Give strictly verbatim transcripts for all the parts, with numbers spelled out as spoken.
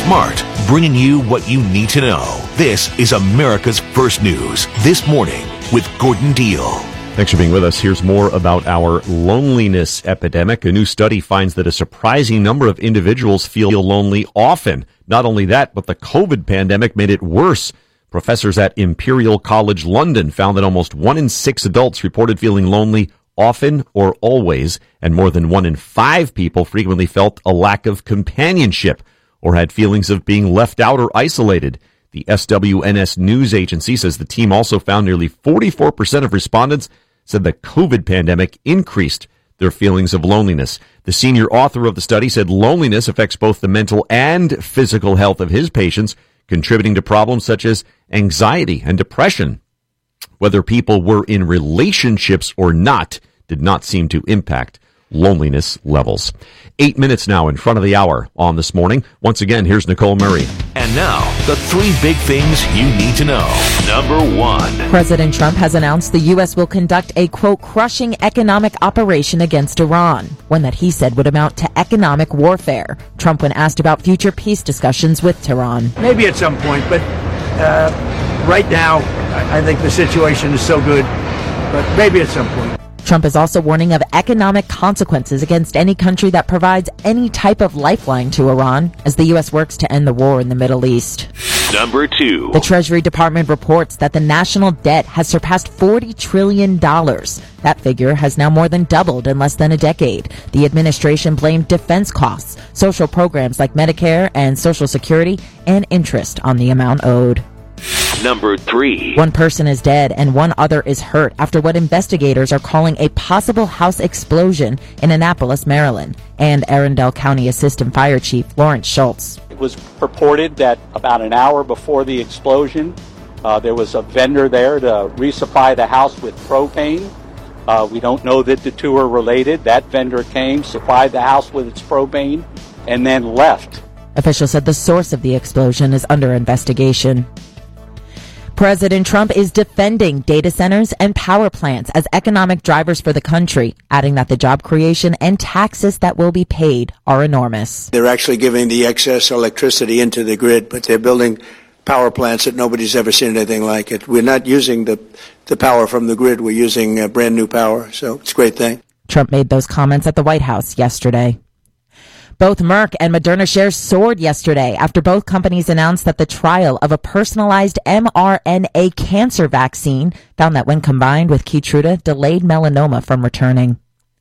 smart, bringing you what you need to know. This is America's First News This Morning with Gordon Deal. Thanks for being with us. Here's more about our loneliness epidemic. A new study finds that a surprising number of individuals feel lonely often. Not only that, but the COVID pandemic made it worse. Professors at Imperial College London found that almost one in six adults reported feeling lonely often or always, and more than one in five people frequently felt a lack of companionship or had feelings of being left out or isolated. The S W N S news agency says the team also found nearly forty-four percent of respondents said the COVID pandemic increased their feelings of loneliness. The senior author of the study said loneliness affects both the mental and physical health of his patients, contributing to problems such as anxiety and depression. Whether people were in relationships or not did not seem to impact loneliness levels. Eight minutes now in front of the hour on This Morning. Once again, here's Nicole Murray. And now, the three big things you need to know. Number one. President Trump has announced the U S will conduct a, quote, crushing economic operation against Iran, one that he said would amount to economic warfare. Trump, when asked about future peace discussions with Tehran. Maybe at some point, but uh, right now, I think the situation is so good, but maybe at some point. Trump is also warning of economic consequences against any country that provides any type of lifeline to Iran as the U S works to end the war in the Middle East. Number two. The Treasury Department reports that the national debt has surpassed forty trillion dollars. That figure has now more than doubled in less than a decade. The administration blamed defense costs, social programs like Medicare and Social Security, and interest on the amount owed. Number three. One person is dead and one other is hurt after what investigators are calling a possible house explosion in Annapolis, Maryland, and Arundel County Assistant Fire Chief Lawrence Schultz. It was purported that about an hour before the explosion, uh, there was a vendor there to resupply the house with propane. Uh, we don't know that the two are related. That vendor came, supplied the house with its propane, and then left. Officials said the source of the explosion is under investigation. President Trump is defending data centers and power plants as economic drivers for the country, adding that the job creation and taxes that will be paid are enormous. They're actually giving the excess electricity into the grid, but they're building power plants that nobody's ever seen anything like it. We're not using the, the power from the grid. We're using uh, brand new power, so it's a great thing. Trump made those comments at the White House yesterday. Both Merck and Moderna shares soared yesterday after both companies announced that the trial of a personalized mRNA cancer vaccine found that when combined with Keytruda, delayed melanoma from returning.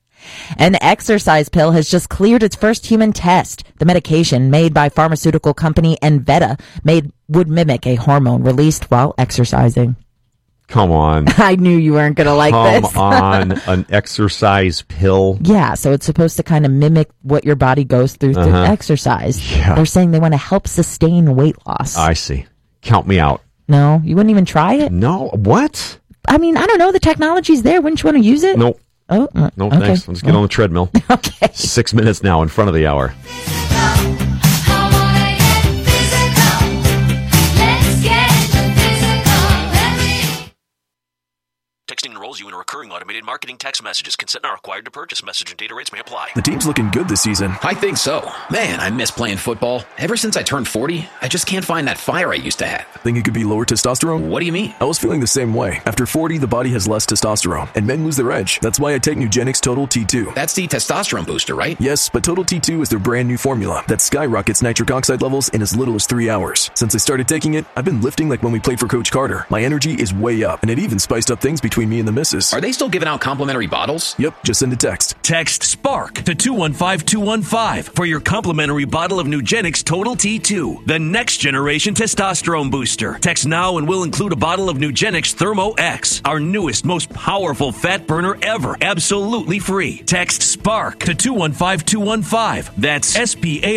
An exercise pill has just cleared its first human test. The medication, made by pharmaceutical company Enveda, made would mimic a hormone released while exercising. Come on. I knew you weren't going to like Come this. Come on, an exercise pill. Yeah, so it's supposed to kind of mimic what your body goes through through Uh-huh. exercise. Yeah. They're saying they want to help sustain weight loss. I see. Count me out. No, you wouldn't even try it? No. What? I mean, I don't know. The technology's there. Wouldn't you want to use it? Nope. Oh, uh, No, okay. thanks. Let's get on the treadmill. Okay. Six minutes now in front of the hour. Texting enrolls you in a recurring automated marketing text messages. Consent not required to purchase. Message and data rates may apply. The team's looking good this season. I think so. Man, I miss playing football. Ever since I turned forty, I just can't find that fire I used to have. Think it could be lower testosterone? What do you mean? I was feeling the same way. After forty, the body has less testosterone, and men lose their edge. That's why I take Nugenix Total T two. That's the testosterone booster, right? Yes, but Total T two is their brand new formula that skyrockets nitric oxide levels in as little as three hours. Since I started taking it, I've been lifting like when we played for Coach Carter. My energy is way up, and it even spiced up things between me and the missus. Are they still giving out complimentary bottles? Yep, just send a text. Text SPARK to two one five two one five for your complimentary bottle of Nugenix Total T two, the next generation testosterone booster. Text now and we'll include a bottle of Nugenix Thermo X, our newest, most powerful fat burner ever, absolutely free. Text SPARK to two one five two one five. That's S P A